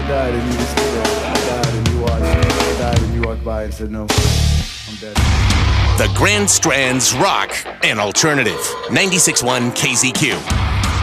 died and you were still there. I died and you watched. I died and you walked by and said no. I'm dead. The Grand Strands Rock and Alternative. 96.1 KZQ.